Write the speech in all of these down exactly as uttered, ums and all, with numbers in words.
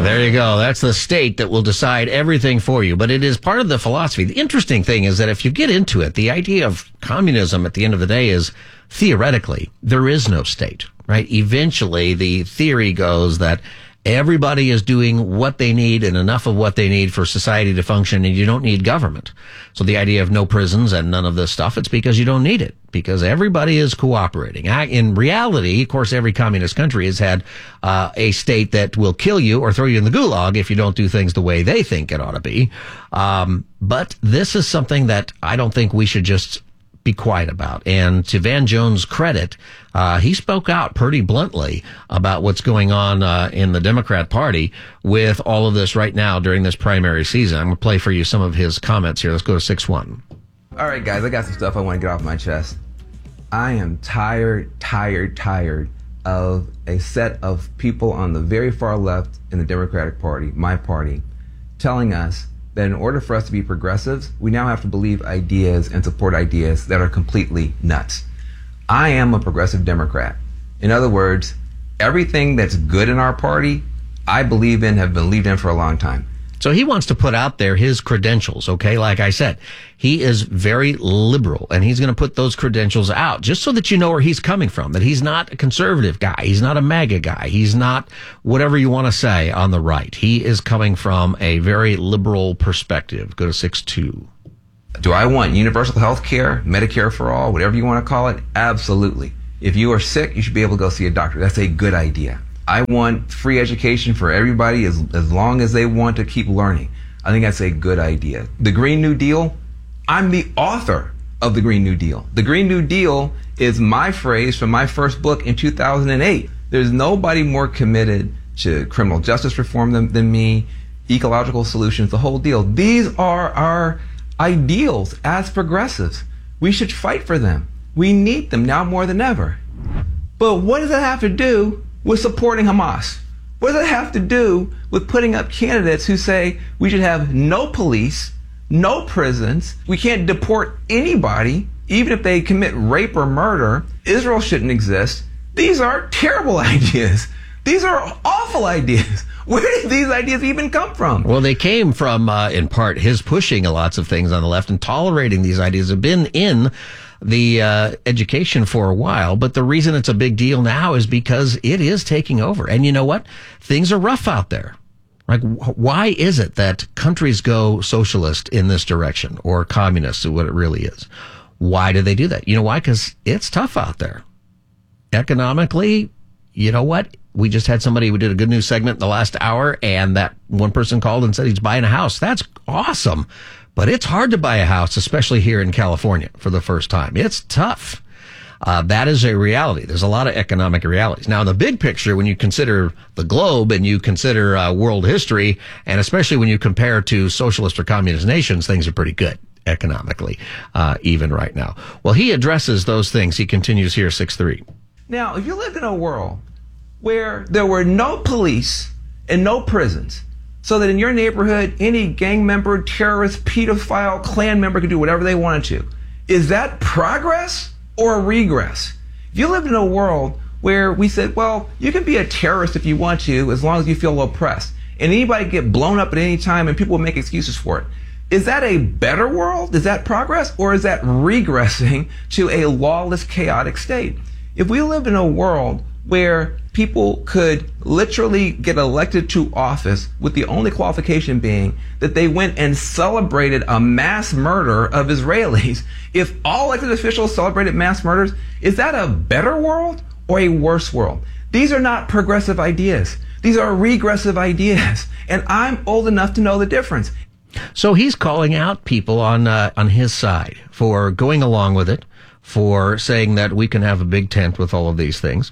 There you go. That's the state that will decide everything for you. But it is part of the philosophy. The interesting thing is that if you get into it, the idea of communism at the end of the day is theoretically, there is no state, right? Eventually, the theory goes that everybody is doing what they need and enough of what they need for society to function, and you don't need government. So the idea of no prisons and none of this stuff, it's because you don't need it, because everybody is cooperating. In reality, of course, every communist country has had uh, a state that will kill you or throw you in the gulag if you don't do things the way they think it ought to be. Um, but this is something that I don't think we should just be quiet about. And to Van Jones' credit, uh, he spoke out pretty bluntly about what's going on uh, in the Democrat Party with all of this right now during this primary season. I'm going to play for you some of his comments here. Let's go to six one. All right, guys, I got some stuff I want to get off my chest. I am tired, tired, tired of a set of people on the very far left in the Democratic Party, my party, telling us that in order for us to be progressives, we now have to believe ideas and support ideas that are completely nuts. I am a progressive Democrat. In other words, everything that's good in our party, I believe in, have believed in for a long time. So he wants to put out there his credentials, okay? Like I said, he is very liberal, and he's going to put those credentials out just so that you know where he's coming from, that he's not a conservative guy. He's not a MAGA guy. He's not whatever you want to say on the right. He is coming from a very liberal perspective. Go to six two. Do I want universal health care, Medicare for all, whatever you want to call it? Absolutely. If you are sick, you should be able to go see a doctor. That's a good idea. I want free education for everybody as, as long as they want to keep learning. I think that's a good idea. The Green New Deal, I'm the author of the Green New Deal. The Green New Deal is my phrase from my first book in two thousand eight. There's nobody more committed to criminal justice reform than, than me, ecological solutions, the whole deal. These are our ideals as progressives. We should fight for them. We need them now more than ever. But what does that have to do with supporting Hamas? What does it have to do with putting up candidates who say we should have no police, no prisons, we can't deport anybody, even if they commit rape or murder, Israel shouldn't exist? These are terrible ideas. These are awful ideas. Where did these ideas even come from? Well, they came from, uh, in part, his pushing lots of things on the left and tolerating these ideas have been in the uh, education for a while, but the reason it's a big deal now is because it is taking over. And you know what? Things are rough out there. Like, wh- why is it that countries go socialist in this direction, or communist, is what it really is? Why do they do that? You know why? Because it's tough out there. Economically, you know what? We just had somebody who did a good news segment in the last hour, and that one person called and said he's buying a house. That's awesome. But it's hard to buy a house, especially here in California for the first time. It's tough. Uh, that is a reality. There's a lot of economic realities. Now, in the big picture, when you consider the globe and you consider uh, world history, and especially when you compare to socialist or communist nations, things are pretty good economically, uh, even right now. Well, he addresses those things. He continues here, six three. Now, if you lived in a world where there were no police and no prisons, so that in your neighborhood, any gang member, terrorist, pedophile, Klan member could do whatever they wanted to, is that progress or regress? If you lived in a world where we said, well, you can be a terrorist if you want to, as long as you feel oppressed, and anybody can get blown up at any time and people will make excuses for it, is that a better world? Is that progress? Or is that regressing to a lawless, chaotic state? If we lived in a world where people could literally get elected to office with the only qualification being that they went and celebrated a mass murder of Israelis, if all elected officials celebrated mass murders, is that a better world or a worse world? These are not progressive ideas. These are regressive ideas. And I'm old enough to know the difference. So he's calling out people on uh, on his side for going along with it, for saying that we can have a big tent with all of these things.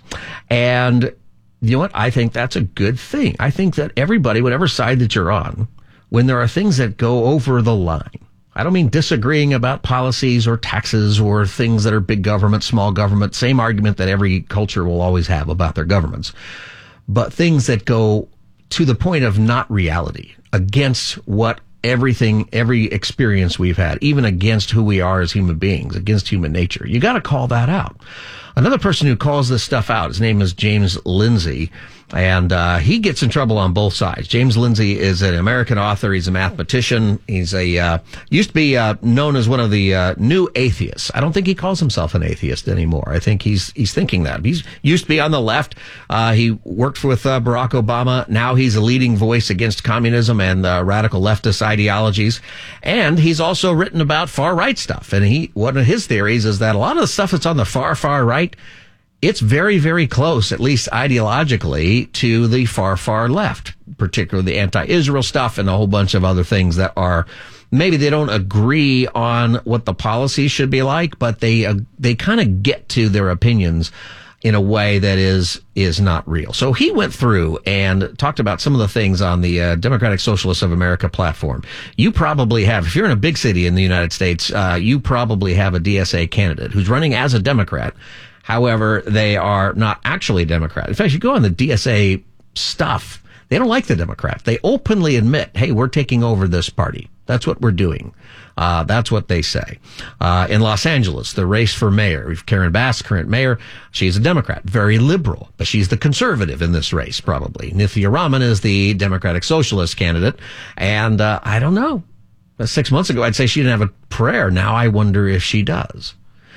And you know what? I think that's a good thing. I think that everybody, whatever side that you're on, when there are things that go over the line, I don't mean disagreeing about policies or taxes or things that are big government, small government, same argument that every culture will always have about their governments, but things that go to the point of not reality, against what everything, every experience we've had, even against who we are as human beings, against human nature. You got to call that out. Another person who calls this stuff out, his name is James Lindsay. And uh, he gets in trouble on both sides. James Lindsay is an American author. He's a mathematician. He's a uh, used to be uh, known as one of the uh, new atheists. I don't think he calls himself an atheist anymore. I think he's he's thinking that. He's used to be on the left. Uh, he worked with uh, Barack Obama. Now he's a leading voice against communism and uh, radical leftist ideologies. And he's also written about far right stuff. And he one of his theories is that a lot of the stuff that's on the far far right, it's very, very close, at least ideologically, to the far, far left, particularly the anti-Israel stuff and a whole bunch of other things that are, maybe they don't agree on what the policy should be like, but they, uh, they kind of get to their opinions in a way that is, is not real. So he went through and talked about some of the things on the uh, Democratic Socialists of America platform. You probably have, if you're in a big city in the United States, uh, you probably have a D S A candidate who's running as a Democrat. However, they are not actually a Democrat. In fact, you go on the D S A stuff, they don't like the Democrats. They openly admit, hey, we're taking over this party. That's what we're doing. Uh, that's what they say. Uh, in Los Angeles, the race for mayor, we've Karen Bass, current mayor. She's a Democrat, very liberal, but she's the conservative in this race, probably. Nithya Raman is the Democratic Socialist candidate. And, uh, I don't know. Six months ago, I'd say she didn't have a prayer. Now I wonder if she does.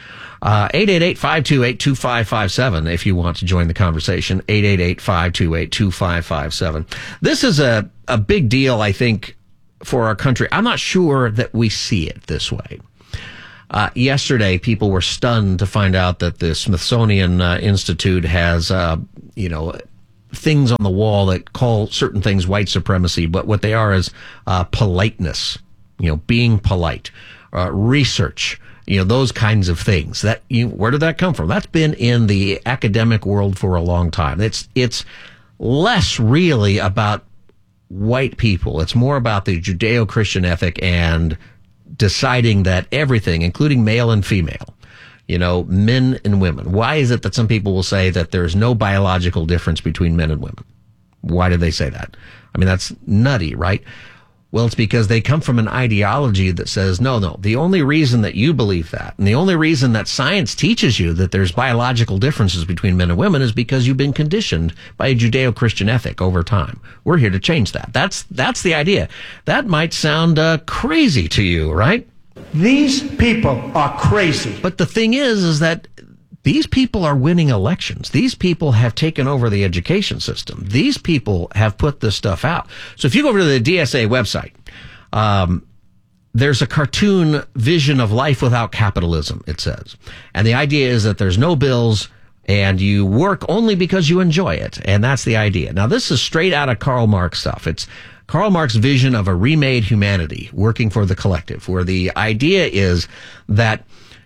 Uh, eight eight eight, five two eight, two five five seven if you want to join the conversation. eight eight eight, five two eight, two five five seven. This is a, a big deal, I think, for our country. I'm not sure that we see it this way. Uh, yesterday, people were stunned to find out that the Smithsonian uh, Institute has, uh, you know, things on the wall that call certain things white supremacy, but what they are is uh, politeness, you know, being polite, uh, research, you know, those kinds of things. That you, where did that come from? That's been in the academic world for a long time. It's it's less really about white people. It's more about the Judeo-Christian ethic and deciding that everything, including male and female, you know, men and women. Why is it that some people will say that there's no biological difference between men and women? Why do they say that? I mean, that's nutty, right? Well, it's because they come from an ideology that says, no, no, the only reason that you believe that, and the only reason that science teaches you that there's biological differences between men and women is because you've been conditioned by a Judeo-Christian ethic over time. We're here to change that. That's, that's the idea. That might sound uh, crazy to you, right? These people are crazy. But the thing is, is that these people are winning elections. These people have taken over the education system. These people have put this stuff out. So if you go over to the D S A website, um, there's a cartoon vision of life without capitalism, it says. And the idea is that there's no bills and you work only because you enjoy it. And that's the idea. Now, this is straight out of Karl Marx stuff. It's Karl Marx's vision of a remade humanity working for the collective, where the idea is that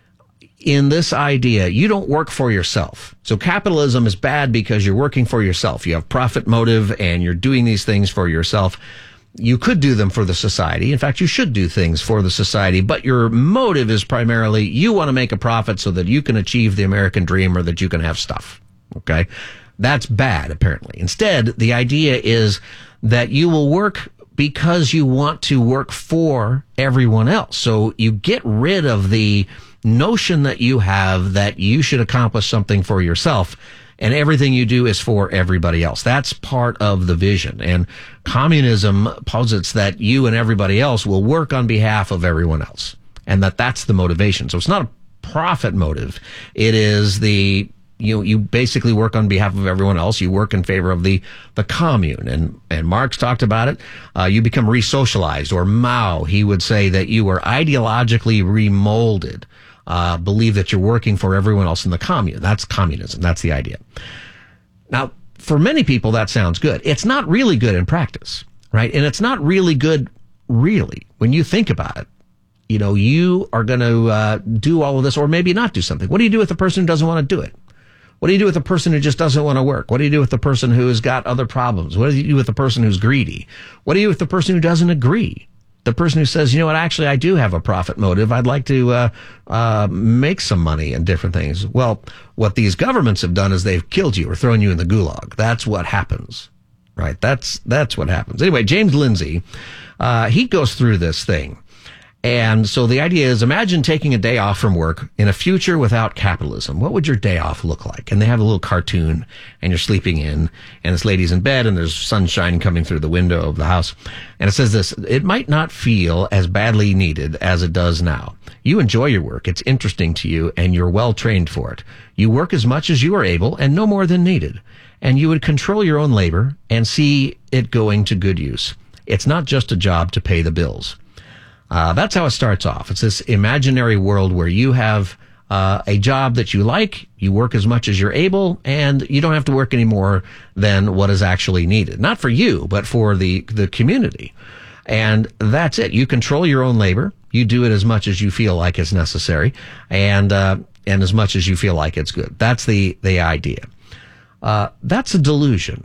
in this idea, you don't work for yourself. So capitalism is bad because you're working for yourself. You have profit motive and you're doing these things for yourself. You could do them for the society. In fact, you should do things for the society, but your motive is primarily you want to make a profit so that you can achieve the American dream or that you can have stuff. Okay? That's bad, apparently. Instead, the idea is that you will work because you want to work for everyone else. So you get rid of the notion that you have that you should accomplish something for yourself and everything you do is for everybody else. That's part of the vision. And communism posits that you and everybody else will work on behalf of everyone else and that that's the motivation. So it's not a profit motive. It is the You you basically work on behalf of everyone else. You work in favor of the the commune, and and Marx talked about it. Uh, you become resocialized, or Mao, he would say that you are ideologically remolded. Uh, believe that you're working for everyone else in the commune. That's communism. That's the idea. Now, for many people, that sounds good. It's not really good in practice, right? And it's not really good, really, when you think about it. You know, you are going to uh, do all of this, or maybe not do something. What do you do with the person who doesn't want to do it? What do you do with the person who just doesn't want to work? What do you do with the person who has got other problems? What do you do with the person who's greedy? What do you do with the person who doesn't agree? The person who says, you know what, actually, I do have a profit motive. I'd like to uh, uh, make some money and different things. Well, what these governments have done is they've killed you or thrown you in the gulag. That's what happens, right? That's that's what happens. Anyway, James Lindsay, uh, he goes through this thing. And so the idea is, imagine taking a day off from work in a future without capitalism. What would your day off look like? And they have a little cartoon, and you're sleeping in, and this lady's in bed, and there's sunshine coming through the window of the house. And it says this: it might not feel as badly needed as it does now. You enjoy your work. It's interesting to you, and you're well trained for it. You work as much as you are able and no more than needed. And you would control your own labor and see it going to good use. It's not just a job to pay the bills. Uh, that's how it starts off. It's this imaginary world where you have uh, a job that you like, you work as much as you're able, and you don't have to work any more than what is actually needed. Not for you, but for the, the community. And that's it. You control your own labor. You do it as much as you feel like it's necessary, and uh, and as much as you feel like it's good. That's the, the idea. Uh, that's a delusion.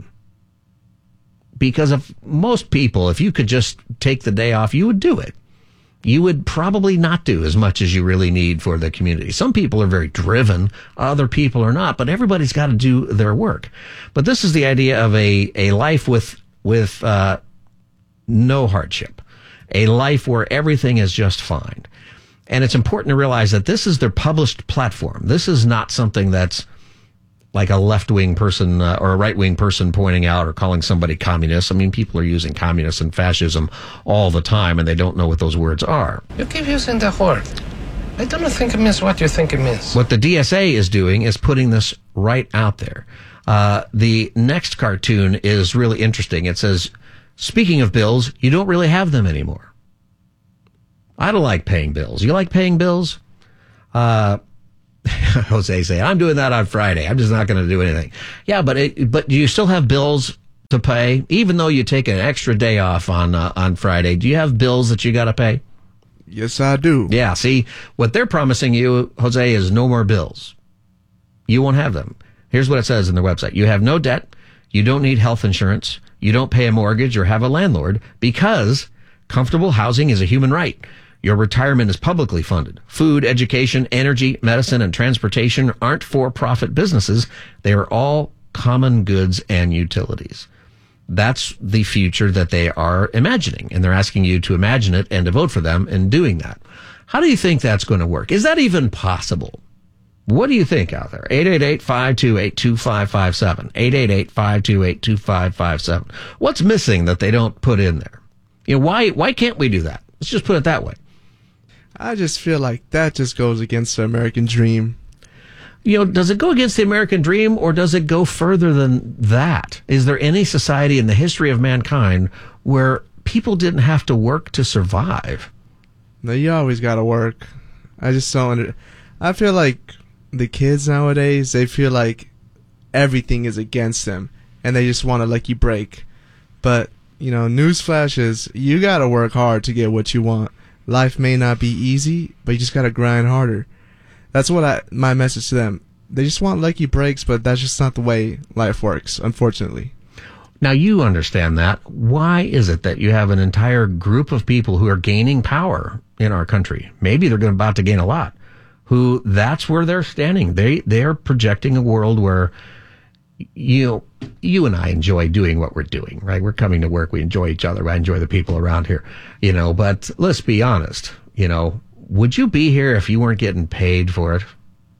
Because if most people, if you could just take the day off, you would do it. You would probably not do as much as you really need for the community. Some people are very driven, other people are not, but everybody's got to do their work. But this is the idea of a, a life with, with, uh, no hardship, a life where everything is just fine. And it's important to realize that this is their published platform. This is not something that's like a left-wing person uh, or a right-wing person pointing out or calling somebody communist. I mean, people are using communist and fascism all the time, and they don't know what those words are. You keep using the word. I don't think it means what you think it means. What the D S A is doing is putting this right out there. Uh, the next cartoon is really interesting. It says, speaking of bills, you don't really have them anymore. I don't like paying bills. You like paying bills? Uh, Jose say, I'm doing that on Friday. I'm just not going to do anything. Yeah, but it, but do you still have bills to pay? Even though you take an extra day off on uh, on Friday, do you have bills that you got to pay? Yes, I do. Yeah, see, what they're promising you, Jose, is no more bills. You won't have them. Here's what it says in their website. You have no debt. You don't need health insurance. You don't pay a mortgage or have a landlord because comfortable housing is a human right. Your retirement is publicly funded. Food, education, energy, medicine, and transportation aren't for-profit businesses. They are all common goods and utilities. That's the future that they are imagining, and they're asking you to imagine it and to vote for them in doing that. How do you think that's going to work? Is that even possible? What do you think out there? eight eight eight, five two eight, two five five seven. eight eight eight, five two eight, two five five seven. What's missing that they don't put in there? You know, why, why can't we do that? Let's just put it that way. I just feel like that just goes against the American dream. You know, does it go against the American dream, or does it go further than that? Is there any society in the history of mankind where people didn't have to work to survive? No, you always gotta work. I just don't under- I feel like the kids nowadays, they feel like everything is against them, and they just want to let you break. But, you know, newsflash is, you gotta work hard to get what you want. Life may not be easy, but you just gotta grind harder. That's what I, my message to them. They just want lucky breaks, but that's just not the way life works, unfortunately. Now, you understand that. Why is it that you have an entire group of people who are gaining power in our country? Maybe they're about to gain a lot. Who, that's where they're standing. They, they're projecting a world where you, you and I enjoy doing what we're doing, right? We're coming to work. We enjoy each other. I enjoy the people around here, you know, but let's be honest, you know, would you be here if you weren't getting paid for it?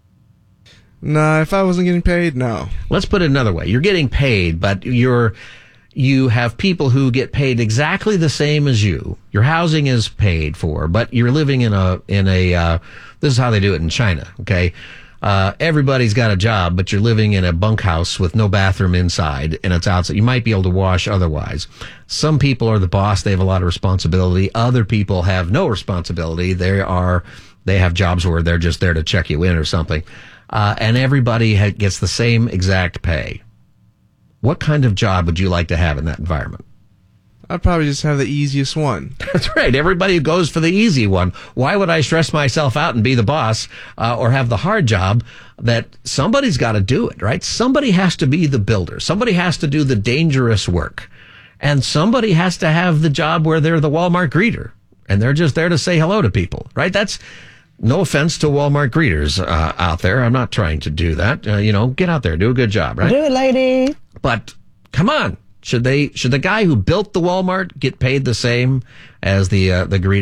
Nah, if I wasn't getting paid, no. Let's put it another way. You're getting paid, but you're, you have people who get paid exactly the same as you. Your housing is paid for, but you're living in a, in a, uh, this is how they do it in China, okay? Uh, everybody's got a job, but you're living in a bunkhouse with no bathroom inside, and it's outside. You might be able to wash otherwise. Some people are the boss. They have a lot of responsibility. Other people have no responsibility. They are, they have jobs where they're just there to check you in or something. Uh, and everybody ha- gets the same exact pay. What kind of job would you like to have in that environment? I'd probably just have the easiest one. That's right. Everybody goes for the easy one. Why would I stress myself out and be the boss uh, or have the hard job? That somebody's got to do it, right? Somebody has to be the builder. Somebody has to do the dangerous work. And somebody has to have the job where they're the Walmart greeter. And they're just there to say hello to people, right? That's no offense to Walmart greeters uh, out there. I'm not trying to do that. Uh, you know, get out there, do a good job, right? Do it, lady. But come on. Should they? Should the guy who built the Walmart get paid the same as the uh, the greeter?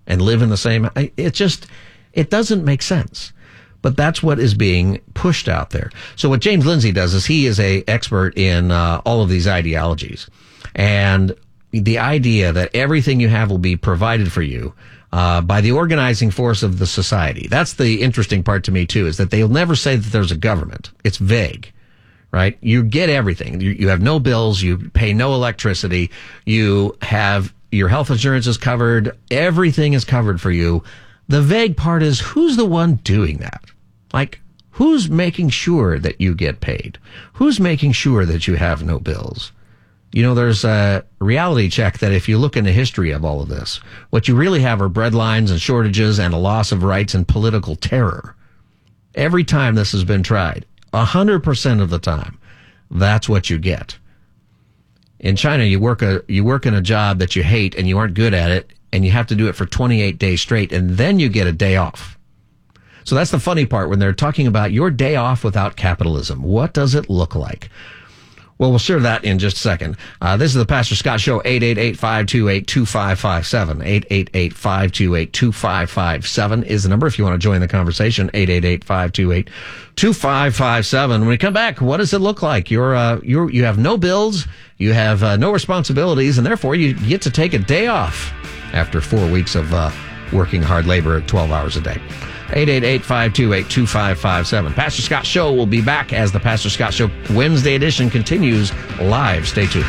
and live in the same. It just, it doesn't make sense. But that's what is being pushed out there. So what James Lindsay does is he is a expert in uh, all of these ideologies. And the idea that everything you have will be provided for you uh, by the organizing force of the society. That's the interesting part to me, too, is that they'll never say that there's a government. It's vague, right? You get everything. You, you have no bills. You pay no electricity. You have your health insurance is covered. Everything is covered for you. The vague part is who's the one doing that? Like, who's making sure that you get paid? Who's making sure that you have no bills? You know, there's a reality check that if you look into history of all of this, what you really have are breadlines and shortages and a loss of rights and political terror. Every time this has been tried, one hundred percent of the time, that's what you get. In China, you work a you work in a job that you hate and you aren't good at it, and you have to do it for twenty-eight days straight, and then you get a day off. So that's the funny part when they're talking about your day off without capitalism. What does it look like? Well, we'll share that in just a second. Uh, this is the Pastor Scott Show, eight eight eight, five two eight, two five five seven. eight eight eight, five two eight, two five five seven is the number if you want to join the conversation, eight eight eight, five two eight, two five five seven. When we come back, what does it look like? You're, uh, you're, you have no bills, you have uh, no responsibilities, and therefore you get to take a day off after four weeks of uh, working hard labor at twelve hours a day. eight eight eight, five two eight, two five five seven. Pastor Scott Show will be back as the Pastor Scott Show Wednesday edition continues live. Stay tuned.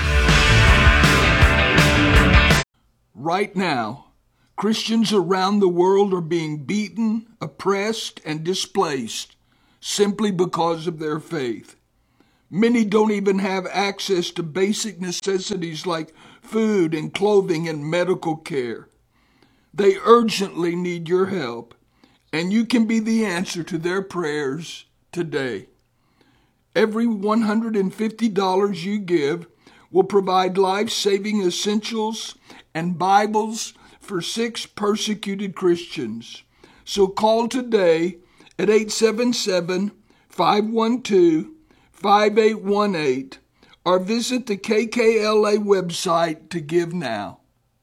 Right now, Christians around the world are being beaten, oppressed, and displaced simply because of their faith. Many don't even have access to basic necessities like food and clothing and medical care. They urgently need your help, and you can be the answer to their prayers today. Every one hundred fifty dollars you give will provide life-saving essentials and Bibles for six persecuted Christians. So call today at eight seven seven, five one two, five eight one eight or visit the K K L A website to give now.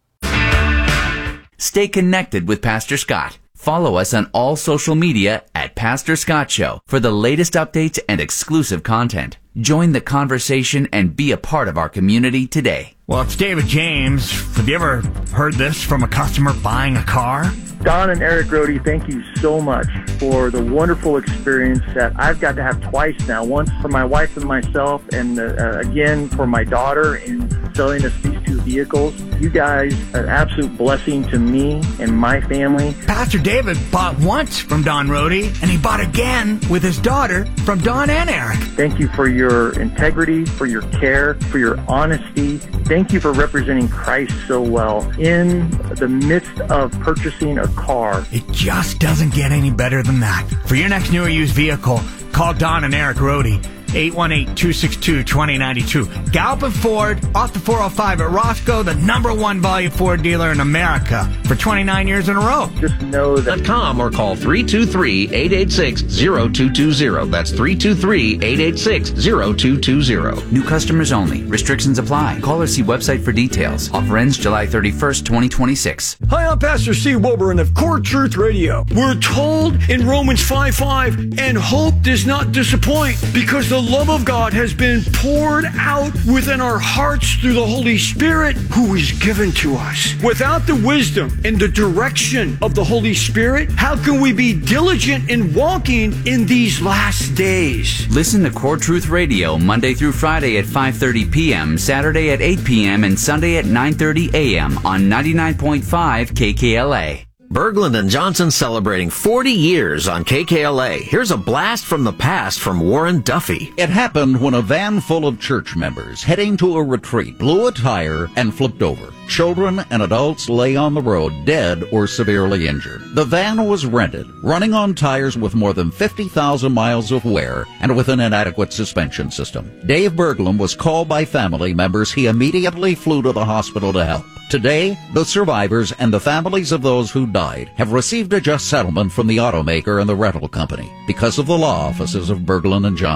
Stay connected with Pastor Scott. Follow us on all social media at Pastor Scott Show for the latest updates and exclusive content. Join the conversation and be a part of our community today. Well, it's David James. Have you ever heard this from a customer buying a car? Don and Eric Rohde, thank you so much for the wonderful experience that I've got to have twice now. Once for my wife and myself, and uh, again for my daughter in selling us these two vehicles. You guys are an absolute blessing to me and my family. Pastor David bought once from Don Rohde, and he bought again with his daughter from Don and Eric. Thank you for your integrity, for your care, for your honesty. Thank you for representing Christ so well in the midst of purchasing a car. It just doesn't get any better than that. For your next new or used vehicle, call Don and Eric Rohde. eight one eight, two six two, two zero nine two. Gallup Ford, off the four oh five at Roscoe, the number one value Ford dealer in America for twenty-nine years in a row. Just know that. .com or call three two three, eight eight six, zero two two zero. That's three two three, eight eight six, zero two two zero. New customers only. Restrictions apply. Call or see website for details. Offer ends July thirty-first, twenty twenty-six. Hi, I'm Pastor Steve Wilburn of Core Truth Radio. We're told in Romans five five, and hope does not disappoint, because the love of God has been poured out within our hearts through the Holy Spirit who is given to us. Without the wisdom and the direction of the Holy Spirit, how can we be diligent in walking in these last days? Listen to Core Truth Radio Monday through Friday at five thirty p.m., Saturday at eight p.m., and Sunday at nine thirty a.m. on ninety-nine point five K K L A. Berglund and Johnson celebrating forty years on K K L A. Here's a blast from the past from Warren Duffy. It happened when a van full of church members heading to a retreat blew a tire and flipped over. Children and adults lay on the road dead or severely injured. The van was rented, running on tires with more than fifty thousand miles of wear and with an inadequate suspension system. Dave Berglund was called by family members. He immediately flew to the hospital to help. Today, the survivors and the families of those who died have received a just settlement from the automaker and the rental company because of the law offices of Berglund and Johnson.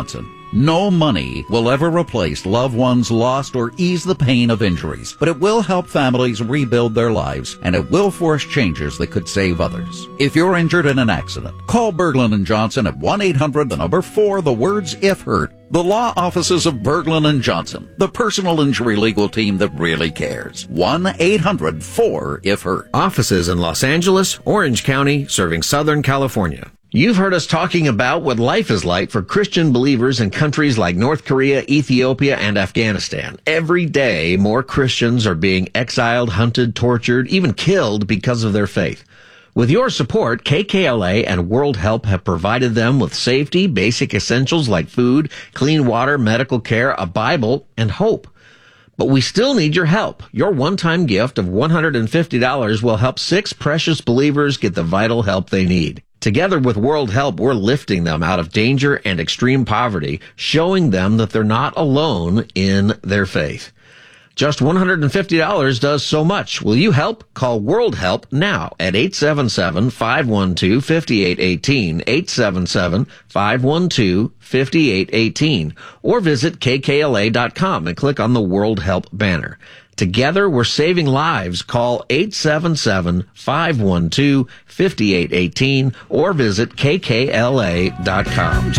No money will ever replace loved ones lost or ease the pain of injuries, but it will help families rebuild their lives, and it will force changes that could save others. If you're injured in an accident, call Berglund and Johnson at one eight hundred, the number four, the words if hurt. The law offices of Berglund and Johnson, the personal injury legal team that really cares. one eight hundred four if hurt. Offices in Los Angeles, Orange County, serving Southern California. You've heard us talking about what life is like for Christian believers in countries like North Korea, Ethiopia, and Afghanistan. Every day, more Christians are being exiled, hunted, tortured, even killed because of their faith. With your support, K K L A and World Help have provided them with safety, basic essentials like food, clean water, medical care, a Bible, and hope. But we still need your help. Your one-time gift of one hundred fifty dollars will help six precious believers get the vital help they need. Together with World Help, we're lifting them out of danger and extreme poverty, showing them that they're not alone in their faith. Just one hundred fifty dollars does so much. Will you help? Call World Help now at eight seven seven, five one two, five eight one eight, eight seven seven, five one two, five eight one eight, or visit K K L A dot com and click on the World Help banner. Together, we're saving lives. Call eight seven seven, five one two, five eight one eight or visit K K L A dot com.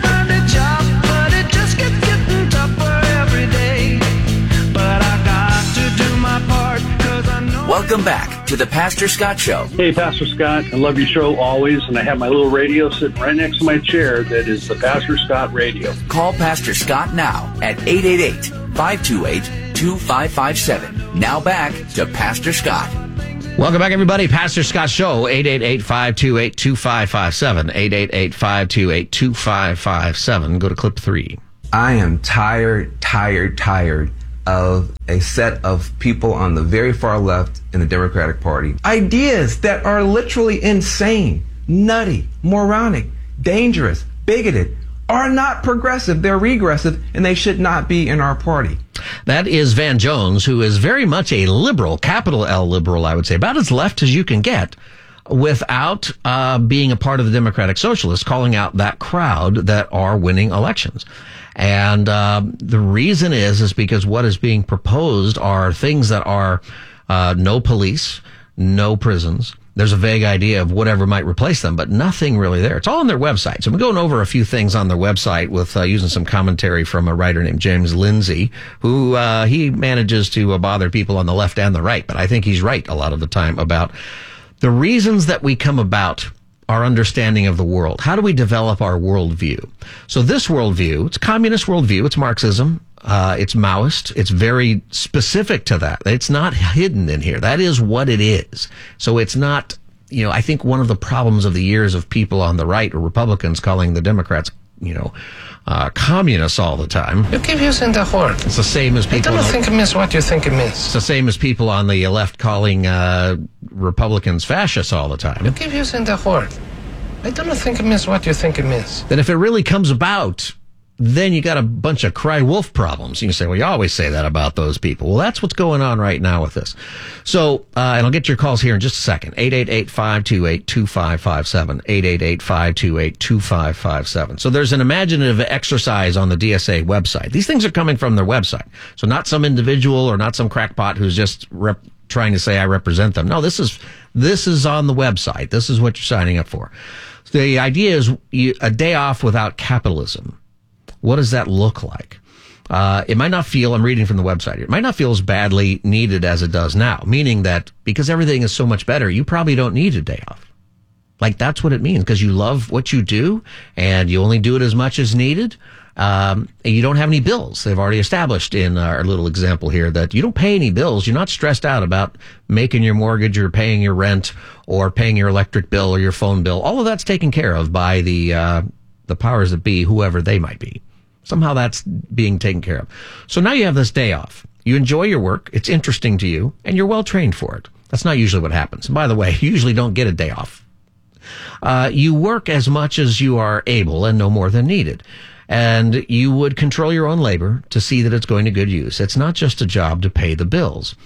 Welcome back to the Pastor Scott Show. Hey, Pastor Scott. I love your show always, and I have my little radio sitting right next to my chair that is the Pastor Scott Radio. Call Pastor Scott now at eight eight eight, five two eight, two five five seven. Now back to Pastor Scott. Welcome back, everybody. Pastor Scott Show, eight eight eight, five two eight, two five five seven, eight eight eight, five two eight, two five five seven. Go to clip three. I am tired, tired, tired of a set of people on the very far left in the Democratic Party. Ideas that are literally insane, nutty, moronic, dangerous, bigoted, are not progressive. They're regressive, and they should not be in our party. That is Van Jones, who is very much a liberal, capital L liberal, I would say, about as left as you can get, without uh, being a part of the Democratic Socialists, calling out that crowd that are winning elections. And uh, the reason is, is because what is being proposed are things that are uh, no police, no prisons. There's a vague idea of whatever might replace them, but nothing really there. It's all on their website. So I'm going over a few things on their website with uh, using some commentary from a writer named James Lindsay, who uh, he manages to uh, bother people on the left and the right. But I think he's right a lot of the time about the reasons that we come about our understanding of the world. How do we develop our worldview? So this worldview, it's a communist worldview, it's Marxism, uh, it's Maoist, it's very specific to that. It's not hidden in here. That is what it is. So it's not, you know, I think one of the problems of the years of people on the right or Republicans calling the Democrats, you know, uh, communists all the time. You keep using the word. It's the same as people. I don't think it means what you think it means. It's the same as people on the left calling uh, Republicans fascists all the time. You keep using the word. I don't think it means what you think it means. Then if it really comes about, then you got a bunch of cry wolf problems. You can say, well, you always say that about those people. Well, that's what's going on right now with this. So, uh, and I'll get your calls here in just a second. eight eight eight, five two eight, two five five seven. eight eight eight, five two eight, two five five seven. So there's an imaginative exercise on the D S A website. These things are coming from their website. So not some individual or not some crackpot who's just rep- trying to say I represent them. No, this is, this is on the website. This is what you're signing up for. So the idea is you, a day off without capitalism. What does that look like? Uh, it might not feel, I'm reading from the website here, it might not feel as badly needed as it does now, meaning that because everything is so much better, you probably don't need a day off. Like, that's what it means, because you love what you do, and you only do it as much as needed, um, and you don't have any bills. They've already established in our little example here that you don't pay any bills. You're not stressed out about making your mortgage or paying your rent or paying your electric bill or your phone bill. All of that's taken care of by the uh, the powers that be, whoever they might be. Somehow that's being taken care of. So now you have this day off. You enjoy your work. It's interesting to you, and you're well trained for it. That's not usually what happens. And by the way, you usually don't get a day off. Uh, you work as much as you are able and no more than needed. And you would control your own labor to see that it's going to good use. It's not just a job to pay the bills.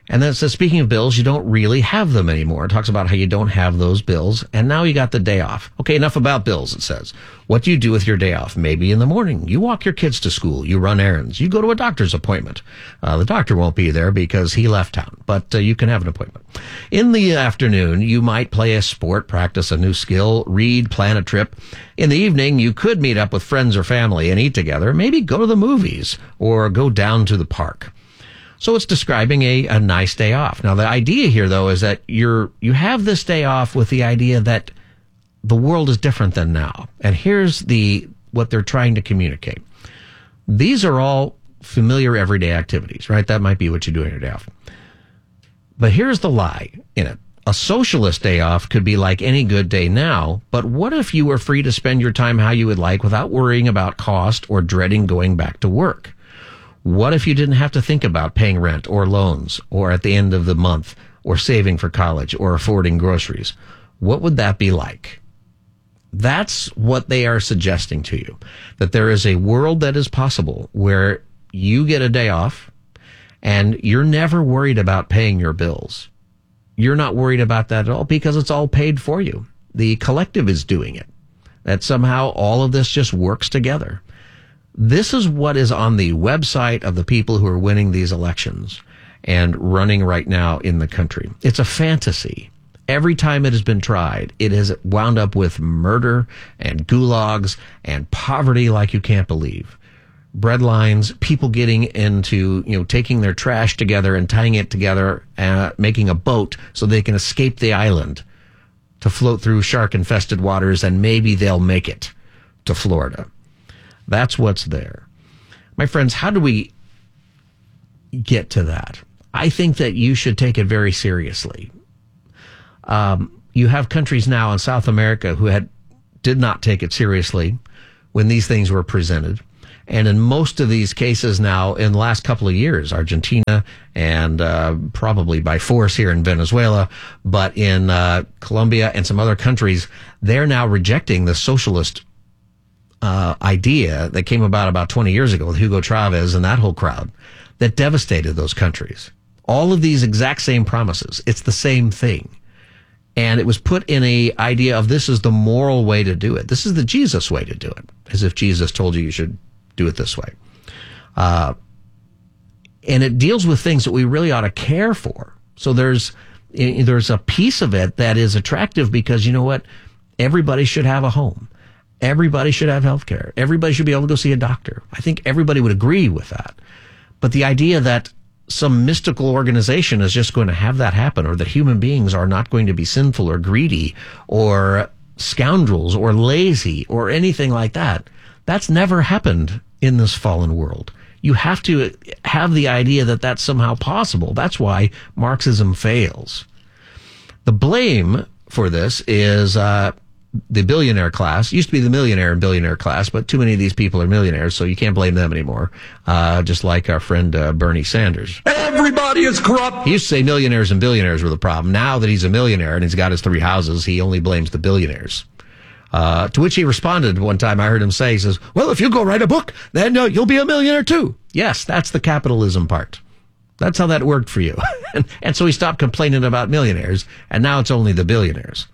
And then it says, speaking of bills, you don't really have them anymore. It talks about how you don't have those bills, and now you got the day off. Okay, enough about bills, it says. What do you do with your day off? Maybe in the morning, you walk your kids to school, you run errands, you go to a doctor's appointment. Uh, the doctor won't be there because he left town, but uh, you can have an appointment. In the afternoon, you might play a sport, practice a new skill, read, plan a trip. In the evening, you could meet up with friends or family and eat together, maybe go to the movies or go down to the park. So it's describing a, a nice day off. Now, the idea here, though, is that you're you have this day off with the idea that the world is different than now. And here's the what they're trying to communicate. These are all familiar everyday activities, right? That might be what you do on your day off. But here's the lie in it. A socialist day off could be like any good day now, but what if you were free to spend your time how you would like without worrying about cost or dreading going back to work? What if you didn't have to think about paying rent or loans or at the end of the month or saving for college or affording groceries? What would that be like? That's what they are suggesting to you, that there is a world that is possible where you get a day off and you're never worried about paying your bills. You're not worried about that at all because it's all paid for you. The collective is doing it. That somehow all of this just works together. This is what is on the website of the people who are winning these elections and running right now in the country. It's a fantasy. Every time it has been tried, it has wound up with murder and gulags and poverty like you can't believe. Bread lines, people getting into, you know, taking their trash together and tying it together, uh, making a boat so they can escape the island to float through shark-infested waters, and maybe they'll make it to Florida. That's what's there. My friends, how do we get to that? I think that you should take it very seriously. Um, you have countries now in South America who had did not take it seriously when these things were presented. And in most of these cases now, in the last couple of years, Argentina and uh, probably by force here in Venezuela, but in uh, Colombia and some other countries, they're now rejecting the socialist uh, idea that came about about twenty years ago with Hugo Chavez and that whole crowd that devastated those countries. All of these exact same promises. It's the same thing. And it was put in a idea of this is the moral way to do it. This is the Jesus way to do it, as if Jesus told you you should do it this way. Uh, and it deals with things that we really ought to care for. So there's there's a piece of it that is attractive because, you know what? Everybody should have a home. Everybody should have health care. Everybody should be able to go see a doctor. I think everybody would agree with that. But the idea that some mystical organization is just going to have that happen, or that human beings are not going to be sinful or greedy or scoundrels or lazy or anything like that, that's never happened in this fallen world. You have to have the idea that that's somehow possible. That's why Marxism fails. The blame for this is uh, the billionaire class. It used to be the millionaire and billionaire class, but too many of these people are millionaires, so you can't blame them anymore. Uh, just like our friend uh, Bernie Sanders. Everybody is corrupt. He used to say millionaires and billionaires were the problem. Now that he's a millionaire and he's got his three houses, he only blames the billionaires. Uh, to which he responded one time, I heard him say, he says, well, if you go write a book, then uh, you'll be a millionaire too. Yes, that's the capitalism part. That's how that worked for you. and, and so he stopped complaining about millionaires, and now it's only the billionaires.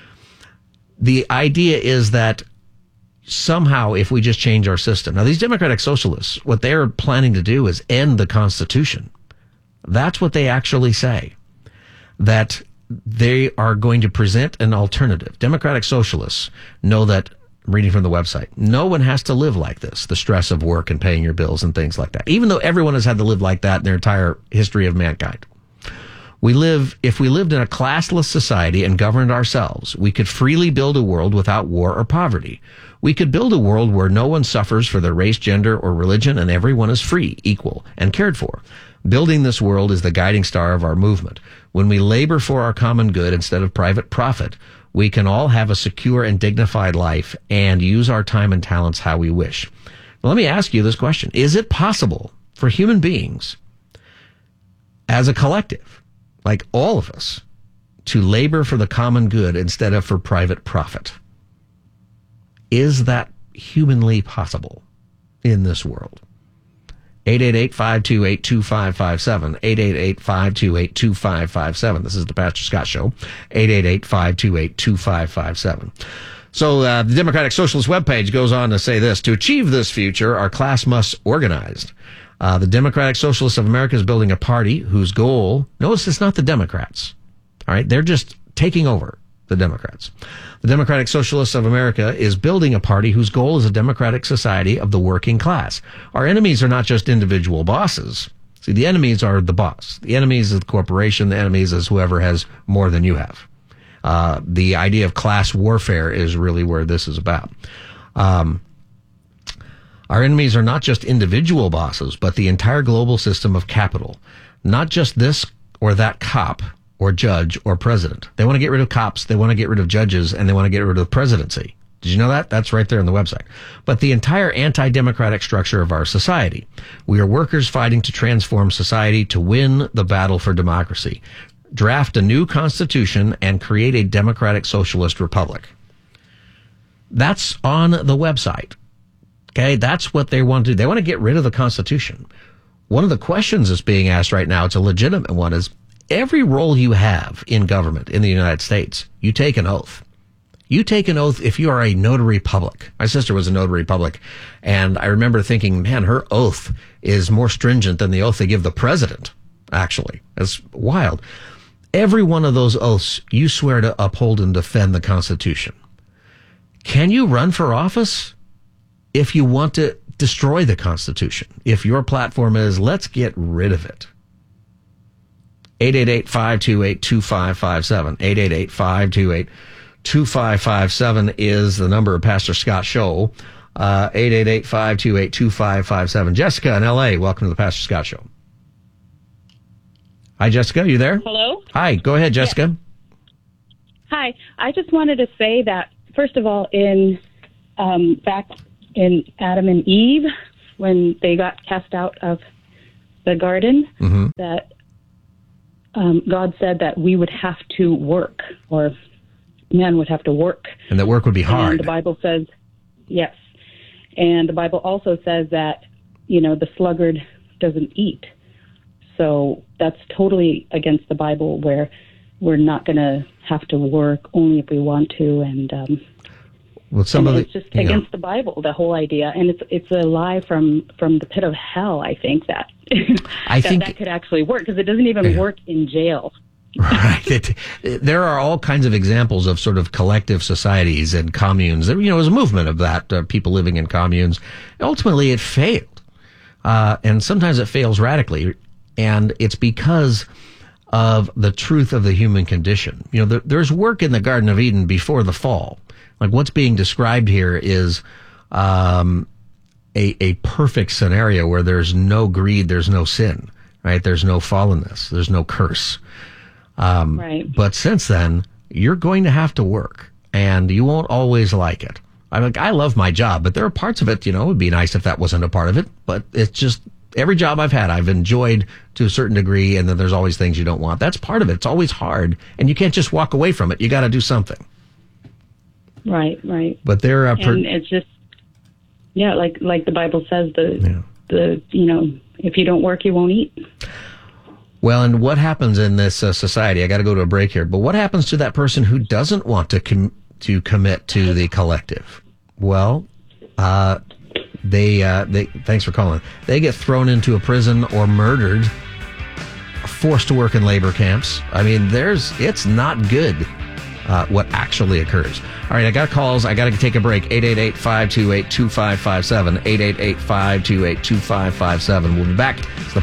The idea is that somehow if we just change our system. Now, these democratic socialists, what they're planning to do is end the Constitution. That's what they actually say. That they are going to present an alternative. Democratic socialists know that, I'm reading from the website, no one has to live like this, the stress of work and paying your bills and things like that, even though everyone has had to live like that in their entire history of mankind. We live, if we lived in a classless society and governed ourselves, we could freely build a world without war or poverty. We could build a world where no one suffers for their race, gender, or religion, and everyone is free, equal, and cared for. Building this world is the guiding star of our movement. When we labor for our common good instead of private profit, we can all have a secure and dignified life and use our time and talents how we wish. Now, let me ask you this question. Is it possible for human beings, as a collective, like all of us, to labor for the common good instead of for private profit? Is that humanly possible in this world? eight eight eight, five two eight, two five five seven. eight eight eight, five two eight, two five five seven. This is the Pastor Scott Show. eight eight eight, five two eight, two five five seven. So uh, the Democratic Socialist webpage goes on to say this: to achieve this future, our class must organize. Uh, the Democratic Socialists of America is building a party whose goal, notice it's not the Democrats. All right, they're just taking over the Democrats. The Democratic Socialists of America is building a party whose goal is a democratic society of the working class. Our enemies are not just individual bosses. See, the enemies are the boss. The enemies is the corporation. The enemies is whoever has more than you have. Uh, the idea of class warfare is really where this is about. Um, our enemies are not just individual bosses, but the entire global system of capital. Not just this or that cop or judge or president. They want to get rid of cops, they want to get rid of judges, and they want to get rid of the presidency. Did you know that? That's right there on the website. But the entire anti-democratic structure of our society. We are workers fighting to transform society to win the battle for democracy. Draft a new constitution and create a democratic socialist republic. That's on the website. Okay, that's what they want to do. They want to get rid of the Constitution. One of the questions that's being asked right now, it's a legitimate one, is every role you have in government in the United States, you take an oath. You take an oath if you are a notary public. My sister was a notary public, and I remember thinking, man, her oath is more stringent than the oath they give the president, actually. It's wild. Every one of those oaths, you swear to uphold and defend the Constitution. Can you run for office if you want to destroy the Constitution? If your platform is, let's get rid of it. eight eight eight, five two eight, two five five seven. eight eight eight, five two eight, two five five seven is the number of Pastor Scott Show. Uh, eight eight eight, five two eight, two five five seven. Jessica in L A, welcome to the Pastor Scott Show. Hi, Jessica, you there? Hello? Hi, go ahead, Jessica. Yeah. Hi, I just wanted to say that, first of all, in um, back in Adam and Eve, when they got cast out of the garden, mm-hmm. that um, God said that we would have to work, or man would have to work. And that work would be hard. And the Bible says, yes. And the Bible also says that, you know, the sluggard doesn't eat. So that's totally against the Bible, where we're not going to have to work only if we want to. And, um, well, some and of it's the, just against know. the Bible, the whole idea. And it's it's a lie from, from the pit of hell, I think, that I that, think, that could actually work, because it doesn't even yeah. work in jail. Right. It, it, there are all kinds of examples of sort of collective societies and communes. There, you know, there's a movement of that, uh, people living in communes. Ultimately, it failed. Uh, and sometimes it fails radically. And it's because of the truth of the human condition. You know, there, there's work in the Garden of Eden before the fall. Like what's being described here is um, a, a perfect scenario where there's no greed, there's no sin, right? There's no fallenness, there's no curse. Um, right. But since then, you're going to have to work, and you won't always like it. I mean, I love my job, but there are parts of it, you know, it would be nice if that wasn't a part of it, but it's just, every job I've had, I've enjoyed to a certain degree, and then there's always things you don't want. That's part of it. It's always hard, and you can't just walk away from it. You got to do something. Right, right. But there are, per- and it's just, yeah, like like the Bible says, the yeah. the you know, if you don't work, you won't eat. Well, and what happens in this uh, society? I got to go to a break here. But what happens to that person who doesn't want to com- to commit to the collective? Well, uh, they uh, they thanks for calling. They get thrown into a prison or murdered, forced to work in labor camps. I mean, there's it's not good. Uh, what actually occurs. All right, I got calls. I got to take a break. eight eight eight, five two eight, two five five seven. eight eight eight, five two eight, two five five seven. We'll be back.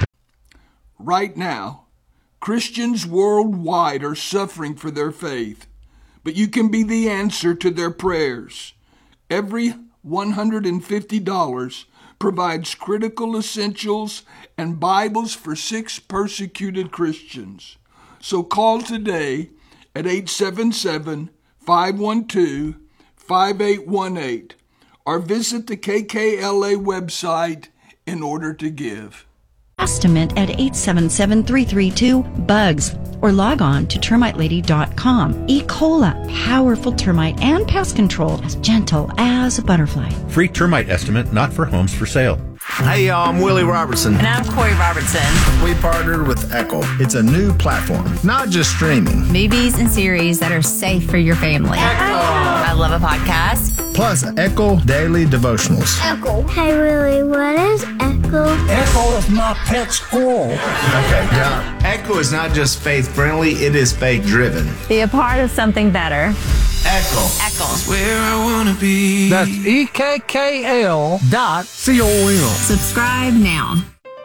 Right now, Christians worldwide are suffering for their faith, but you can be the answer to their prayers. Every one hundred fifty dollars provides critical essentials and Bibles for six persecuted Christians. So call today at eight seven seven, five one two, five eight one eight or visit the K K L A website in order to give. Testament at eight seven seven, three three two, BUGS or log on to termite lady dot com. E. Cola, powerful termite and pest control, as gentle as a butterfly. Free termite estimate not for homes for sale. Hey, y'all, I'm Willie Robertson. And I'm Corey Robertson. We partnered with Echo. It's a new platform, not just streaming. Movies and series that are safe for your family. Echo. I love a podcast. Plus, Echo Daily Devotionals. Echo. Hey, Willie, what is Echo? Echo is my pet squirrel. Okay, yeah. Echo is not just faith-friendly, it is faith-driven. Be a part of something better. Echo. Echo. Where I want to be. That's E K K L dot C O M. Subscribe now.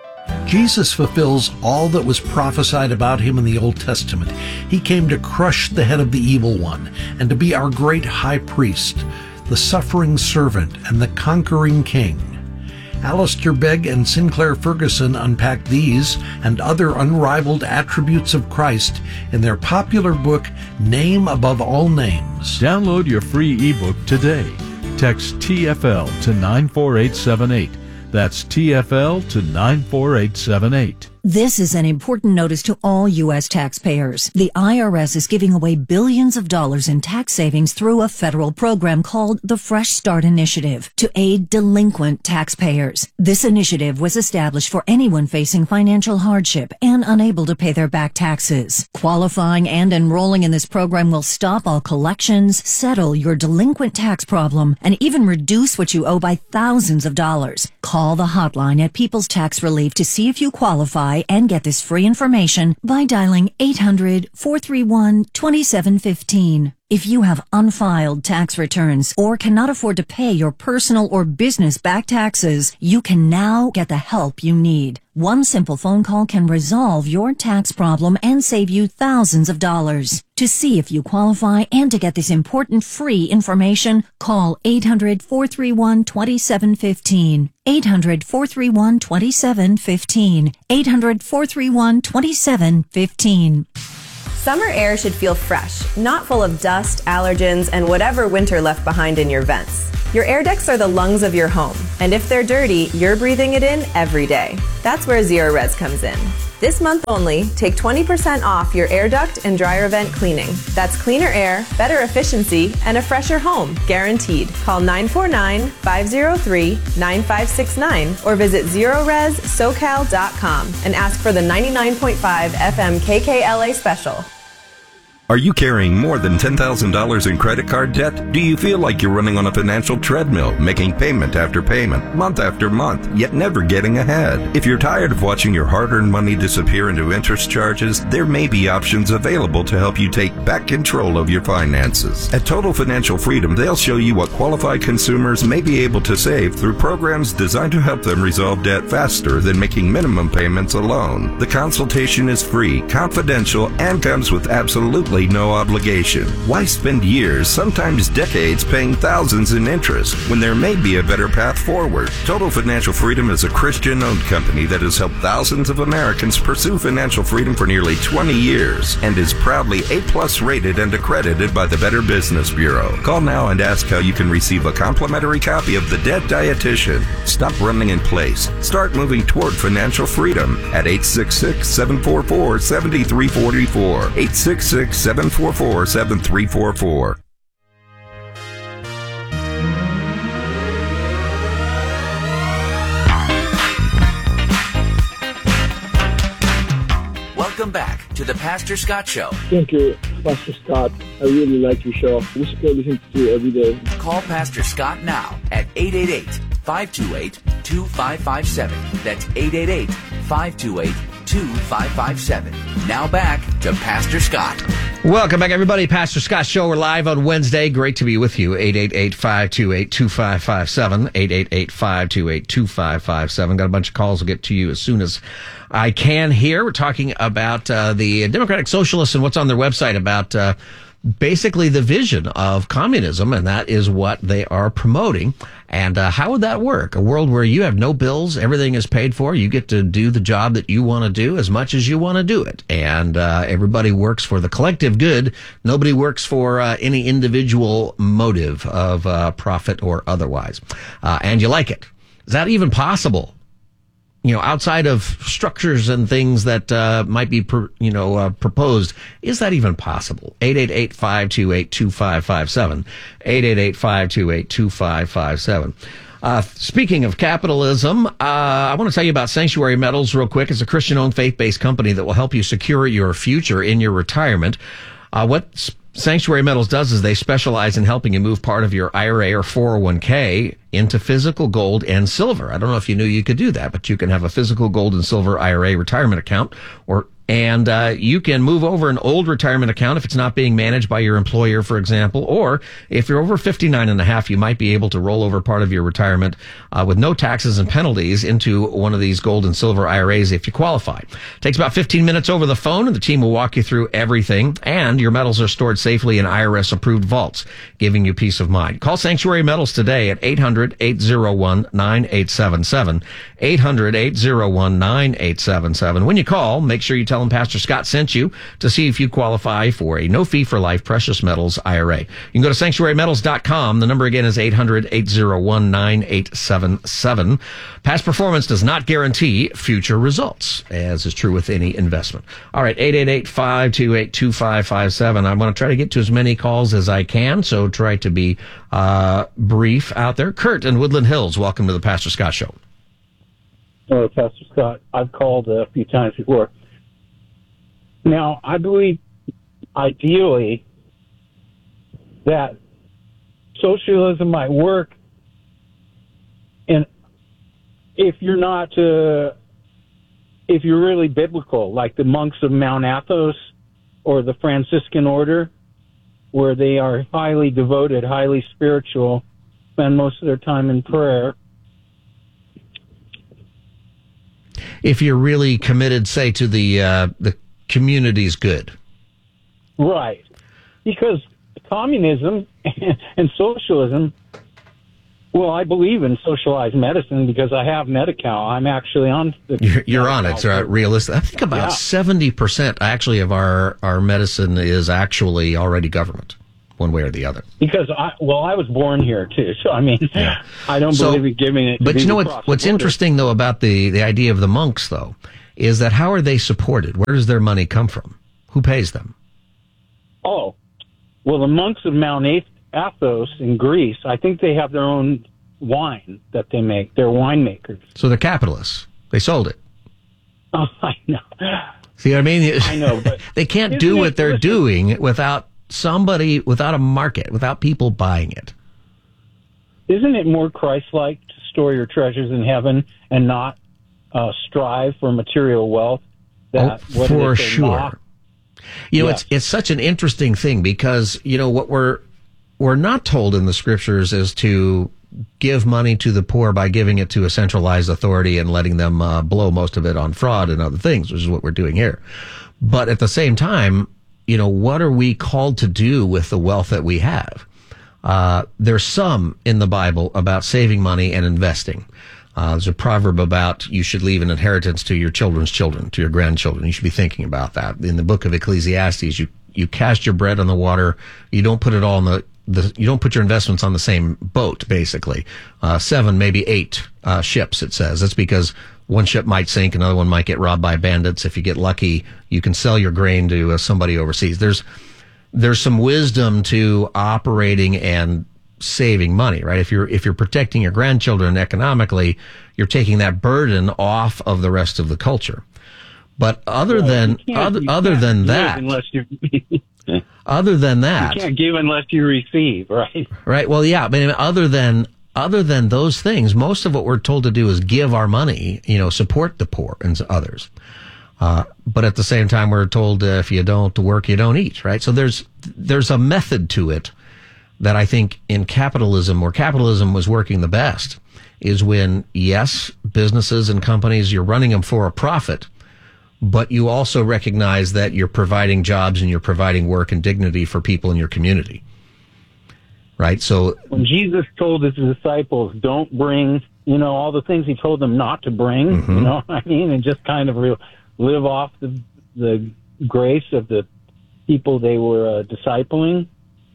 Jesus fulfills all that was prophesied about him in the Old Testament. He came to crush the head of the evil one and to be our great high priest, the suffering servant and the conquering king. Alistair Begg and Sinclair Ferguson unpack these and other unrivaled attributes of Christ in their popular book, Name Above All Names. Download your free ebook today. Text T F L to nine four eight seven eight. That's T F L to nine four eight seven eight. This is an important notice to all U S taxpayers. The I R S is giving away billions of dollars in tax savings through a federal program called the Fresh Start Initiative to aid delinquent taxpayers. This initiative was established for anyone facing financial hardship and unable to pay their back taxes. Qualifying and enrolling in this program will stop all collections, settle your delinquent tax problem, and even reduce what you owe by thousands of dollars. Call the hotline at People's Tax Relief to see if you qualify and get this free information by dialing eight hundred, four three one, two seven one five. If you have unfiled tax returns or cannot afford to pay your personal or business back taxes, you can now get the help you need. One simple phone call can resolve your tax problem and save you thousands of dollars. To see if you qualify and to get this important free information, call eight hundred, four three one, two seven one five. eight hundred, four three one, two seven one five. eight hundred, four three one, two seven one five. Summer air should feel fresh, not full of dust, allergens, and whatever winter left behind in your vents. Your air ducts are the lungs of your home, and if they're dirty, you're breathing it in every day. That's where Zero Res comes in. This month only, take twenty percent off your air duct and dryer vent cleaning. That's cleaner air, better efficiency, and a fresher home, guaranteed. Call nine four nine, five zero three, nine five six nine or visit zero res socal dot com and ask for the ninety-nine point five F M K K L A special. Are you carrying more than ten thousand dollars in credit card debt? Do you feel like you're running on a financial treadmill, making payment after payment, month after month, yet never getting ahead? If you're tired of watching your hard-earned money disappear into interest charges, there may be options available to help you take back control of your finances. At Total Financial Freedom, they'll show you what qualified consumers may be able to save through programs designed to help them resolve debt faster than making minimum payments alone. The consultation is free, confidential, and comes with absolutely no obligation. Why spend years, sometimes decades, paying thousands in interest when there may be a better path forward? Total Financial Freedom is a Christian-owned company that has helped thousands of Americans pursue financial freedom for nearly twenty years and is proudly A-plus rated and accredited by the Better Business Bureau. Call now and ask how you can receive a complimentary copy of The Debt Dietitian. Stop running in place. Start moving toward financial freedom at eight six six, seven four four, seven three four four. eight six six, seven four four, seven three four four. Welcome back to the Pastor Scott Show. Thank you, Pastor Scott. I really like your show. We should listen to you every day. Call Pastor Scott now at eight eight eight, five two eight, two five five seven. That's eight eight eight, five two eight, two five five seven. Now back to Pastor Scott. Welcome back, everybody. Pastor Scott Show. We're live on Wednesday. Great to be with you. eight eight eight, five two eight, two five five seven. eight eight eight, five two eight, two five five seven. Got a bunch of calls. We'll get to you as soon as I can here. We're talking about uh, the Democratic Socialists and what's on their website about uh, basically the vision of communism, and that is what they are promoting. And uh, how would that work? A world where you have no bills, everything is paid for, you get to do the job that you want to do as much as you want to do it, and uh, everybody works for the collective good. Nobody works for uh, any individual motive of uh, profit or otherwise. Uh, and you like it. Is that even possible? You know, outside of structures and things that uh, might be, per, you know, uh, proposed, is that even possible? eight eight eight, five two eight, two five five seven. eight eight eight, five two eight, two five five seven. Uh, speaking of capitalism, uh, I want to tell you about Sanctuary Metals real quick. It's a Christian-owned, faith-based company that will help you secure your future in your retirement. Uh, what Sanctuary Metals does is they specialize in helping you move part of your I R A or four oh one k into physical gold and silver. I don't know if you knew you could do that, but you can have a physical gold and silver I R A retirement account, or and uh, you can move over an old retirement account if it's not being managed by your employer, for example, or if you're over fifty-nine and a half, you might be able to roll over part of your retirement uh, with no taxes and penalties into one of these gold and silver I R As if you qualify. It takes about fifteen minutes over the phone, and the team will walk you through everything, and your metals are stored safely in I R S-approved vaults, giving you peace of mind. Call Sanctuary Metals today at eight hundred, eight oh one, nine eight seven seven, eight hundred, eight oh one, nine eight seven seven. When you call, make sure you tell them Pastor Scott sent you to see if you qualify for a no-fee-for-life precious metals I R A. You can go to sanctuary metals dot com. The number again is eight hundred, eight oh one, nine eight seven seven. Past performance does not guarantee future results, as is true with any investment. All right, eight eight eight, five two eight, two five five seven. I'm going to try to get to as many calls as I can, so try to be uh, brief out there. Kurt in Woodland Hills, welcome to the Pastor Scott Show. Hello, Pastor Scott. I've called a few times before. Now, I believe, ideally, that socialism might work, and if you're not, uh, if you're really biblical, like the monks of Mount Athos or the Franciscan order, where they are highly devoted, highly spiritual, spend most of their time in prayer. If you're really committed, say, to the uh, the community's good. Right. Because communism and socialism, well, I believe in socialized medicine because I have Medi-Cal. I'm actually on the... You're, you're on it, right? Realistic. I think about yeah. seventy percent actually of our, our medicine is actually already government, one way or the other. Because, I well, I was born here, too. So, I mean, yeah. I don't so, believe in giving it... But you know what, what's interesting, though, about the, the idea of the monks, though, is that how are they supported? Where does their money come from? Who pays them? Oh, well, the monks of Mount Athos in Greece, I think they have their own wine that they make. They're winemakers. So they're capitalists. They sold it. Oh, I know. See what I mean? I know, but they can't do what they're doing without somebody, without a market, without people buying it. Isn't it more Christ-like to store your treasures in heaven and not Uh, strive for material wealth? That, oh, for sure. You know, yes. it's it's such an interesting thing because, you know, what we're we're not told in the scriptures is to give money to the poor by giving it to a centralized authority and letting them uh, blow most of it on fraud and other things, which is what we're doing here. But at the same time, you know, what are we called to do with the wealth that we have? Uh, there's some in the Bible about saving money and investing. Uh, there's a proverb about you should leave an inheritance to your children's children, to your grandchildren. You should be thinking about that. In the book of Ecclesiastes, you, you cast your bread on the water. You don't put it all in the, the you don't put your investments on the same boat, basically. Uh, seven, maybe eight, uh, ships, it says. That's because one ship might sink, another one might get robbed by bandits. If you get lucky, you can sell your grain to uh, somebody overseas. There's, there's some wisdom to operating and saving money, right? If you're if you're protecting your grandchildren economically, you're taking that burden off of the rest of the culture. But other well, than other other than that, unless you other than that, you can't give unless you receive, right? Right. Well, yeah, but other than other than those things, most of what we're told to do is give our money, you know, support the poor and others. Uh, but at the same time, we're told uh, if you don't work, you don't eat, right? So there's there's a method to it that I think in capitalism, where capitalism was working the best, is when, yes, businesses and companies, you're running them for a profit, but you also recognize that you're providing jobs and you're providing work and dignity for people in your community. Right? So when Jesus told his disciples, don't bring, you know, all the things he told them not to bring, mm-hmm. you know what I mean, and just kind of re- live off the, the grace of the people they were uh, discipling.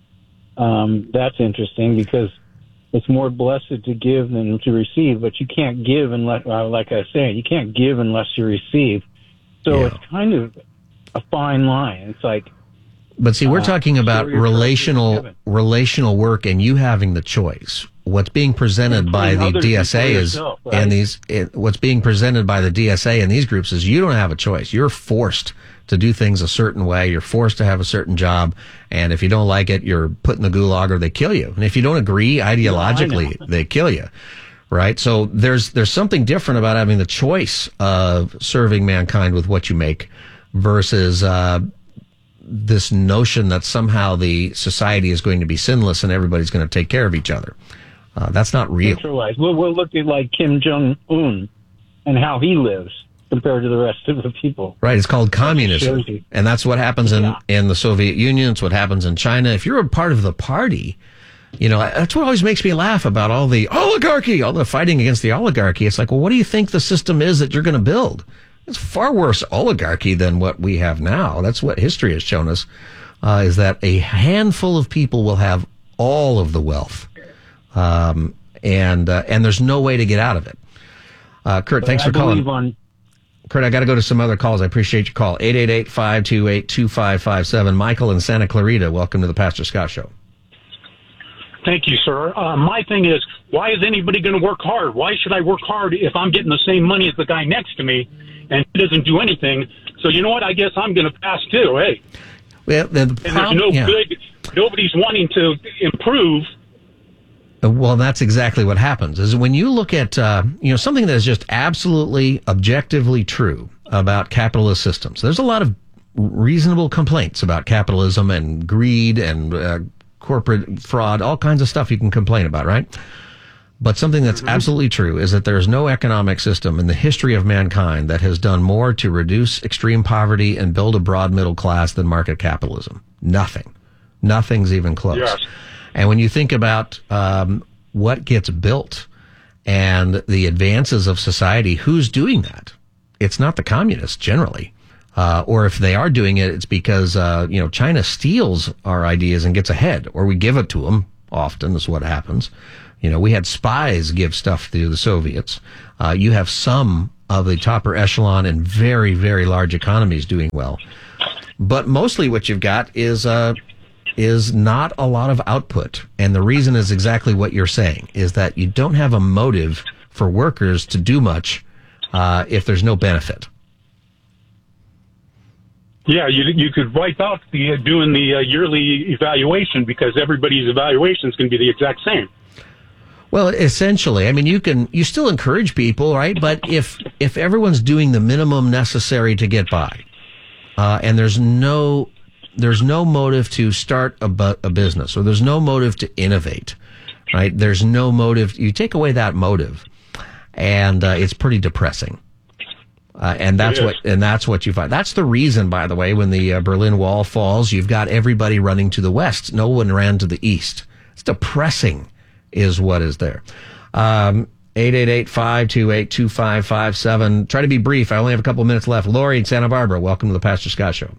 Um, that's interesting because it's more blessed to give than to receive, but you can't give unless, uh, like I say, you can't give unless you receive. So yeah. It's kind of a fine line. It's like, but see, we're uh, talking about relational relational work and you having the choice. what's being presented by the others D S A before is, yourself, right? and these, it, what's being presented by the D S A and these groups is you don't have a choice. You're forced to do things a certain way. You're forced to have a certain job. And if you don't like it, you're put in the gulag or they kill you. And if you don't agree ideologically, No, they kill you. Right? So there's, there's something different about having the choice of serving mankind with what you make versus, uh, this notion that somehow the society is going to be sinless and everybody's going to take care of each other. Uh, that's not real. Centralized. We'll, we'll look at like Kim Jong-un and how he lives compared to the rest of the people. Right. It's called communism. And that's what happens in, Yeah. in the Soviet Union. It's what happens in China. If you're a part of the party, you know, that's what always makes me laugh about all the oligarchy, all the fighting against the oligarchy. It's like, well, what do you think the system is that you're going to build? It's far worse oligarchy than what we have now. That's what history has shown us, uh, is that a handful of people will have all of the wealth. Um, and, uh, and there's no way to get out of it. Uh, Kurt, thanks I for calling. On- Kurt, I got to go to some other calls. I appreciate your call. eight eight eight, five two eight, two five five seven. Michael in Santa Clarita, welcome to the Pastor Scott Show. Thank you, sir. Uh, my thing is, why is anybody going to work hard? Why should I work hard if I'm getting the same money as the guy next to me and he doesn't do anything? So you know what? I guess I'm going to pass too. Hey, well, the and problem, there's no yeah. good. Nobody's wanting to improve. Well, that's exactly what happens. Is when you look at uh, you know something that is just absolutely objectively true about capitalist systems. There's a lot of reasonable complaints about capitalism and greed and uh, corporate fraud, all kinds of stuff you can complain about, right? But something that's absolutely true is that there's no economic system in the history of mankind that has done more to reduce extreme poverty and build a broad middle class than market capitalism. Nothing. Nothing's even close. Yes. And when you think about um, what gets built and the advances of society, who's doing that? It's not the communists generally. Uh, or if they are doing it, it's because, uh, you know, China steals our ideas and gets ahead, or we give it to them. Often is what happens. You know, we had spies give stuff to the Soviets. Uh, you have some of the topper echelon and very, very large economies doing well. But mostly what you've got is, uh, is not a lot of output. And the reason is exactly what you're saying, is that you don't have a motive for workers to do much, uh, if there's no benefit. Yeah, you you could wipe out the uh, doing the uh, yearly evaluation because everybody's evaluation is going to be the exact same. Well, essentially, I mean, you can, you still encourage people, right? But if, if everyone's doing the minimum necessary to get by, uh, and there's no, there's no motive to start a, bu- a business, or there's no motive to innovate, right? There's no motive. You take away that motive, and uh, it's pretty depressing. Uh, and that's what, and that's what you find. That's the reason, by the way, when the uh, Berlin Wall falls, you've got everybody running to the west. No one ran to the east. It's depressing, is what is there. Um, eight eight eight, five two eight, two five five seven. Try to be brief. I only have a couple minutes left. Lori in Santa Barbara, welcome to the Pastor Scott Show.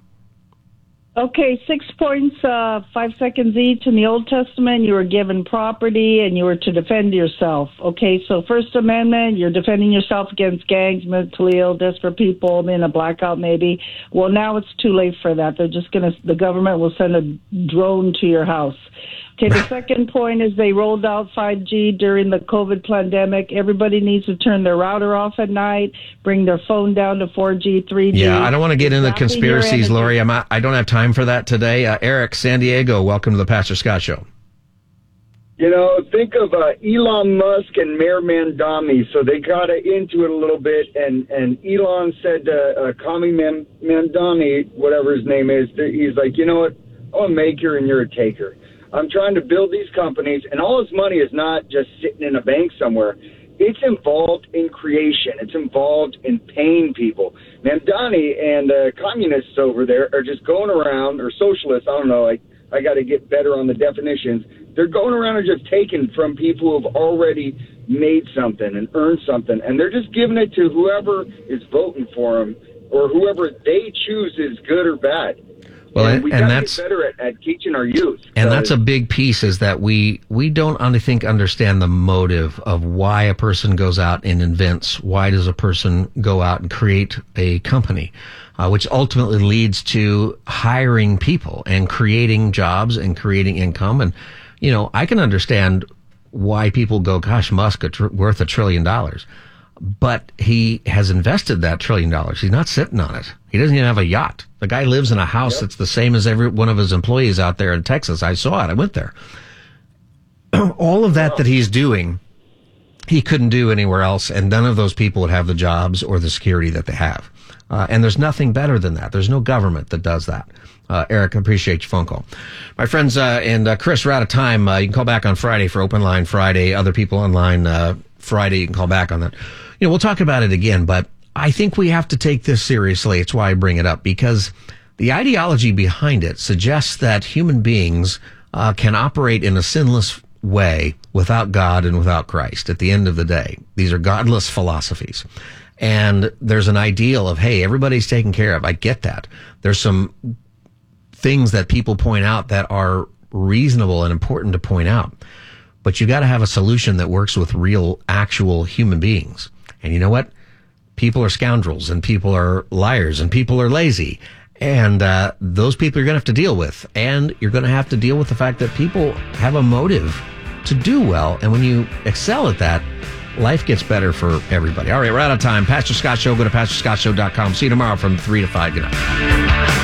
Okay, six points, uh, five seconds each. In the Old Testament, you were given property and you were to defend yourself. Okay, so First Amendment, you're defending yourself against gangs, mentally ill, desperate people, in a blackout maybe. Well, now it's too late for that. They're just going to, the government will send a drone to your house. Okay, the second point is they rolled out five G during the COVID pandemic. Everybody needs to turn their router off at night, bring their phone down to four G, three G. Yeah, I don't want to get into Zapping your conspiracies, energy. Lori. I'm not, I don't have time for that today. Uh, Eric, San Diego, welcome to the Pastor Scott Show. You know, think of uh, Elon Musk and Mayor Mandami. So they got into it a little bit, and, and Elon said to uh, Kami Man- Mandami, whatever his name is, he's like, you know what, I'm a maker and you're a taker. I'm trying to build these companies, and all his money is not just sitting in a bank somewhere. It's involved in creation. It's involved in paying people. Mamdani and the uh, communists over there are just going around, or socialists, I don't know, I, I got to get better on the definitions. They're going around and just taking from people who have already made something and earned something, and they're just giving it to whoever is voting for them or whoever they choose is good or bad. Well, and and, we and gotta that's get better at, at teaching our youth. and So- that's a big piece, is that we we don't, I think, understand the motive of why a person goes out and invents. Why does a person go out and create a company, uh, which ultimately leads to hiring people and creating jobs and creating income. And you know, I can understand why people go, gosh, Musk is tr- worth a trillion dollars. But he has invested that trillion dollars. He's not sitting on it. He doesn't even have a yacht. The guy lives in a house yep. that's the same as every one of his employees out there in Texas. I saw it. I went there. All of that that he's doing, he couldn't do anywhere else, and none of those people would have the jobs or the security that they have. Uh, and there's nothing better than that. There's no government that does that. Uh, Eric, I appreciate your phone call. My friends, uh, and uh, Chris, we're out of time. Uh, you can call back on Friday for Open Line Friday. Other people online uh, Friday, you can call back on that. You know, we'll talk about it again, but I think we have to take this seriously. It's why I bring it up, because the ideology behind it suggests that human beings uh, can operate in a sinless way without God and without Christ. At the end of the day, these are godless philosophies. And there's an ideal of, hey, everybody's taken care of. I get that. There's some things that people point out that are reasonable and important to point out. But you got to have a solution that works with real, actual human beings. And you know what? People are scoundrels, and people are liars, and people are lazy. And uh, those people you're going to have to deal with. And you're going to have to deal with the fact that people have a motive to do well. And when you excel at that, life gets better for everybody. All right, we're out of time. Pastor Scott Show. Go to pastor scott show dot com. See you tomorrow from three to five. Good night.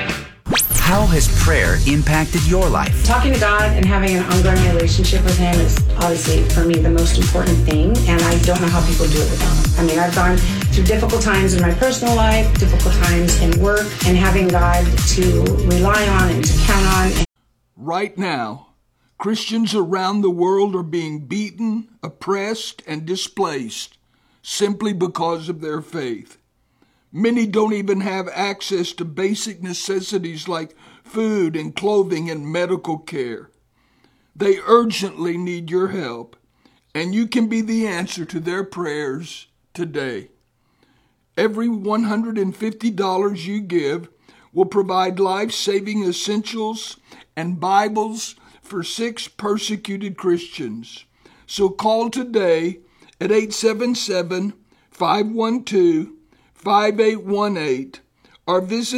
How has prayer impacted your life? Talking to God and having an ongoing relationship with Him is obviously, for me, the most important thing, and I don't know how people do it without Him. I mean, I've gone through difficult times in my personal life, difficult times in work, and having God to rely on and to count on. Right now, Christians around the world are being beaten, oppressed, and displaced simply because of their faith. Many don't even have access to basic necessities like food and clothing and medical care. They urgently need your help, and you can be the answer to their prayers today. Every one hundred fifty dollars you give will provide life-saving essentials and Bibles for six persecuted Christians. So call today at eight seven seven, five one two, five eight one eight or visit